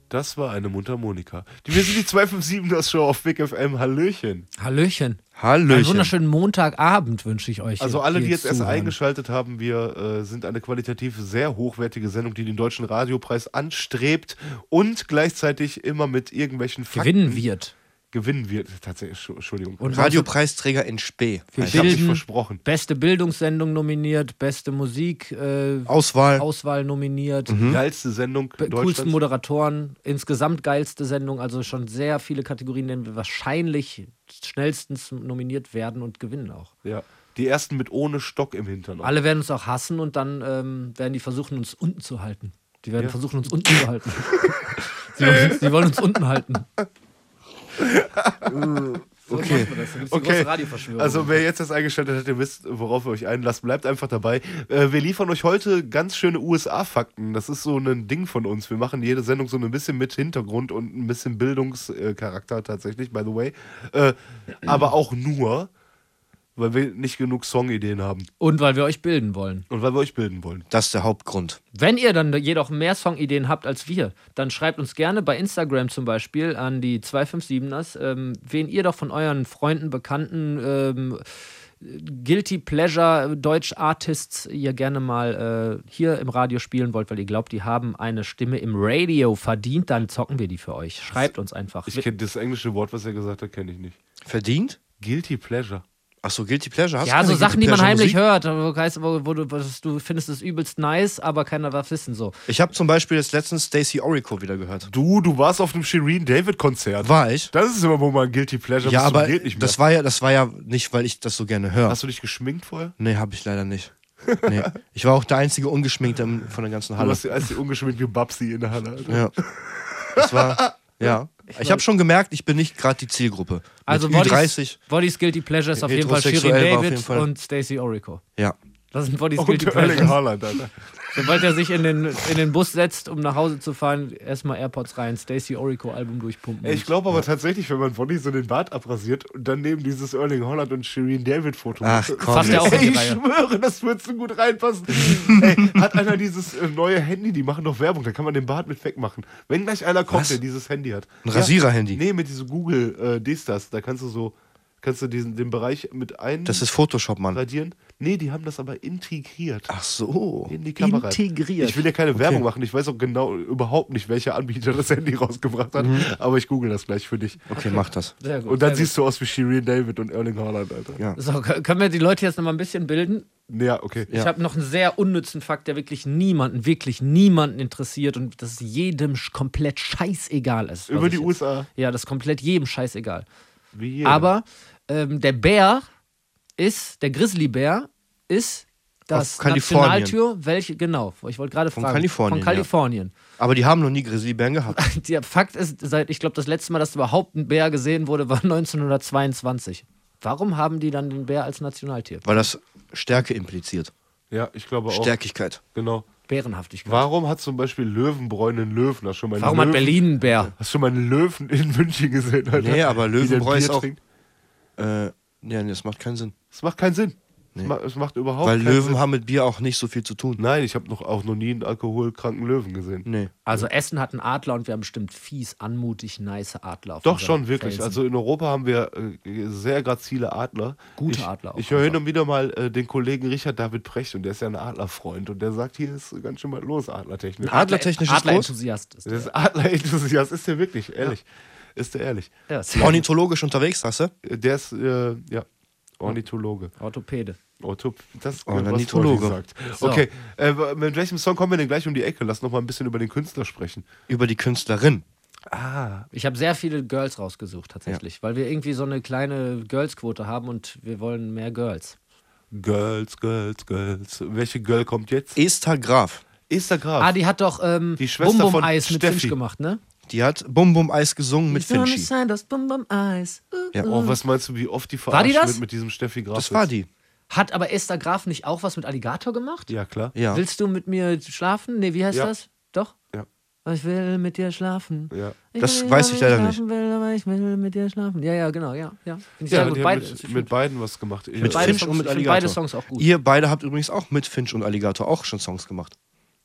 Das war eine Mundharmonika. Wir sind die 257er-Show auf Big FM. Hallöchen. Hallöchen. Hallöchen. Einen wunderschönen Montagabend wünsche ich euch. Also alle, die jetzt erst zuhören. eingeschaltet haben, wir sind eine qualitativ sehr hochwertige Sendung, die den Deutschen Radiopreis anstrebt und gleichzeitig immer mit irgendwelchen Fakten gewinnen wird. Tatsächlich, Entschuldigung. Und Radiopreisträger in Spee. Ich habe mich versprochen. Beste Bildungssendung nominiert, beste Musik Auswahl nominiert. Geilste Sendung Deutschlands. Coolsten Moderatoren, insgesamt geilste Sendung, also schon sehr viele Kategorien, denen wir wahrscheinlich schnellstens nominiert werden und gewinnen auch. Ja. Die ersten mit ohne Stock im Hintern. Alle werden uns auch hassen und dann werden die versuchen, uns unten zu halten. Die werden versuchen, uns unten zu halten. Sie wollen uns unten halten. Okay. Okay. Also wer jetzt das eingestellt hat, ihr wisst, worauf ihr euch einlasst, bleibt einfach dabei. Wir liefern euch heute ganz schöne USA-Fakten. Das ist so ein Ding von uns. Wir machen jede Sendung so ein bisschen mit Hintergrund und ein bisschen Bildungscharakter tatsächlich, by the way. Aber auch nur, weil wir nicht genug Songideen haben. Und weil wir euch bilden wollen. Das ist der Hauptgrund. Wenn ihr dann jedoch mehr Songideen habt als wir, dann schreibt uns gerne bei Instagram zum Beispiel an die 257ers, wen ihr doch von euren Freunden, Bekannten, Guilty Pleasure Deutsch Artists ihr gerne mal hier im Radio spielen wollt, weil ihr glaubt, die haben eine Stimme im Radio verdient, dann zocken wir die für euch. Schreibt uns einfach. Ich kenne das englische Wort, was er gesagt hat, kenne ich nicht. Verdient? Guilty Pleasure. Achso, Guilty Pleasure. Ja, so Sachen, die man heimlich hört. Wo du findest es übelst nice, aber keiner darf wissen so. Ich habe zum Beispiel jetzt letztens Stacey Orico wieder gehört. Du warst auf einem Shirin David Konzert. War ich? Das ist immer, wo man Guilty Pleasure ja, aber geht nicht mehr. das war ja nicht, weil ich das so gerne höre. Hast du dich geschminkt vorher? Nee, habe ich leider nicht. Nee. Ich war auch der einzige Ungeschminkte von der ganzen Halle. Du warst die einzige ungeschminkte Babsi in der Halle. Alter. Ja. Das war, ja. Ich habe schon gemerkt, ich bin nicht gerade die Zielgruppe. Also Body's Guilty Pleasure ist auf jeden Fall Shirin David und Stacey Orico. Ja. Das sind Body's Und Guilty Erling Pleasures. Haaland, Alter. Sobald er sich in den Bus setzt, um nach Hause zu fahren, erstmal AirPods rein, Stacey Orico Album durchpumpen. Ich glaube aber tatsächlich, wenn man Body so den Bart abrasiert und dann neben dieses Erling Haaland und Shirin David Foto Ach, komm. Fasst er auch in die ich Reihe. schwöre, das wird so gut reinpassen. Ey, hat einer dieses neue Handy, die machen doch Werbung, da kann man den Bart mit wegmachen. Wenn gleich einer kommt, der dieses Handy hat. Ein Rasierer-Handy? Nee, mit diesem Google das, da kannst du den Bereich mit ein... Das ist Photoshop, Mann. Radieren. Nee, die haben das aber integriert. Ach so. In die Kamera. Integriert. Ich will ja keine Werbung machen. Ich weiß auch genau überhaupt nicht, welcher Anbieter das Handy rausgebracht hat. Aber ich google das gleich für dich. Okay, mach das. Sehr gut, Und dann sehr siehst du aus wie Shirin David und Erling Haaland, Alter. Ja. gut. So, können wir die Leute jetzt noch mal ein bisschen bilden? Ja, okay. Ich habe noch einen sehr unnützen Fakt, der wirklich niemanden interessiert und das jedem komplett scheißegal ist. Über die USA. Ja, das ist komplett jedem scheißegal. Wie jeder. Aber der Grizzlybär ist das Auf Kalifornien. Nationaltier, welche, genau, ich wollte gerade fragen. Kalifornien, Von Kalifornien. Aber die haben noch nie Grizzlybären gehabt. Der Fakt ist, ich glaube, das letzte Mal, dass überhaupt ein Bär gesehen wurde, war 1922. Warum haben die dann den Bär als Nationaltier? Weil das Stärke impliziert. Ja, ich glaube auch. Stärkigkeit. Genau. Bärenhaftigkeit. Warum hat zum Beispiel Löwenbräu einen Löwen? Hast du schon mal einen Warum Löwen? hat Berlin einen Bär? Hast du schon mal einen Löwen in München gesehen, Alter? Nee, aber Wie der Löwenbräu ist Bier auch... trinkt? Ja, nee, das macht keinen Sinn. Das macht keinen Sinn. Nee. Es macht überhaupt Weil keinen Löwen Sinn. haben mit Bier auch nicht so viel zu tun. Nein, ich habe auch noch nie einen alkoholkranken Löwen gesehen. Nee. Also Essen hat einen Adler und wir haben bestimmt fies, anmutig, nice Adler. Auf Doch unseren schon, wirklich. Felsen. Also in Europa haben wir sehr grazile Adler. Gute Adler auch Ich höre hin einfach. und wieder mal den Kollegen Richard David Precht und der ist ja ein Adlerfreund und der sagt, hier ist ganz schön mal los, Adlertechnisch. Adlertechnisch ist groß. Adlerenthusiast ist Der der. ist Adlerenthusiast, ist der wirklich, ehrlich. Ist der ehrlich. Ja, ist Ornithologisch unterwegs, hast du? Der ist, ja, Ornithologe. Orthopäde. Das ist Ornithologe. gesagt. So. Okay, mit welchem Song kommen wir denn gleich um die Ecke? Lass noch mal ein bisschen über den Künstler sprechen. Über die Künstlerin. Ich habe sehr viele Girls rausgesucht, tatsächlich, weil wir irgendwie so eine kleine Girls-Quote haben und wir wollen mehr Girls. Girls. Welche Girl kommt jetzt? Esther Graf. Esther Graf. Die hat doch Die Schwester Bum Bum von Eis mit Steffi. Finch gemacht, ne? Die hat Bum Bum Eis gesungen mit Die Sonne Finchi. scheint aus Bum Bum Eis. Ja. Oh, was meinst du, wie oft die War die verarscht das? wird mit diesem Steffi Graf? Das war die. Hat aber Esther Graf nicht auch was mit Alligator gemacht? Ja, klar. Ja. Willst du mit mir schlafen? Nee, wie heißt Ja. das? Doch? Ja. Ich will mit dir schlafen. Ja. Das will, weiß aber ich leider schlafen Will, aber ich will mit dir schlafen. Ja, genau, ja. Finde ich sehr Ja, gut. die Beide, haben mit beiden was gemacht. Mit beide Finch Songs, und mit ich find Alligator. beide Songs auch gut. Ihr beide habt übrigens auch mit Finch und Alligator auch schon Songs gemacht.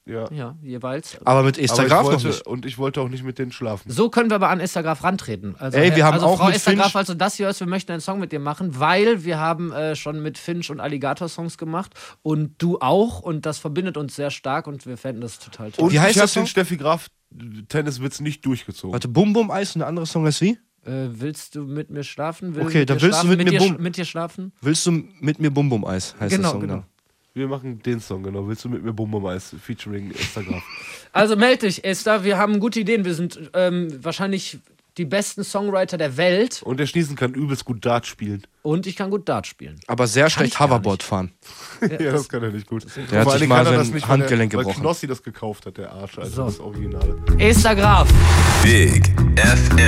Ja. Ja, jeweils. Aber mit Aber Esther Graf noch nicht. Und ich wollte auch nicht mit denen schlafen. So können wir aber an Esther Graf rantreten. Also, Ey, wir haben also auch Frau mit Esther Graf, Finch- falls du das hier hörst, wir möchten einen Song mit dir machen, weil wir haben schon mit Finch und Alligator Songs gemacht und du auch und das verbindet uns sehr stark und wir fänden das total toll. Und Wie heißt ich der habe Song? den Steffi Graf Tenniswitz nicht durchgezogen. Warte, Bum Bum Eis und der andere Song ist wie? Willst du mit mir schlafen? Okay, da willst du mit mir mit dir schlafen? Willst du mit mir Bum Bum Eis, heißt der Genau, Song genau. dann. Wir machen den Song, genau. Willst du mit mir Bum Bum Eis featuring Esther Graf? Also meld dich, Esther, wir haben gute Ideen. Wir sind wahrscheinlich die besten Songwriter der Welt Und der Schniesen kann übelst gut Dart spielen. und ich kann gut Dart spielen. Aber sehr schlecht ich gar Hoverboard fahren. Ja, das kann er nicht gut. Der hat Vor allen sich Dingen mal kann er das sein nicht, Handgelenk weil gebrochen. Knossi das gekauft hat, der Arsch. Also So. das Originale. Esther Graf. Big FM.